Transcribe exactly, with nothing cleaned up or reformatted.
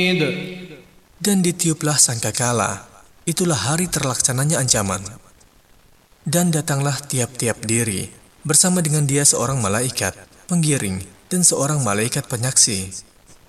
Dan ditiuplah sangkakala, itulah hari terlaksananya ancaman. Dan datanglah tiap-tiap diri, bersama dengan dia seorang malaikat, penggiring, dan seorang malaikat penyaksi.